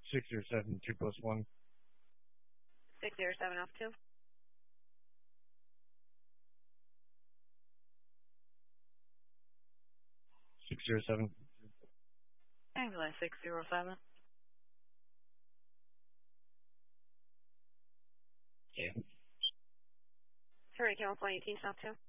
607 2+1. 607 off 2. 607. Ambulance 607. Yeah. Sorry, California, Team South 2.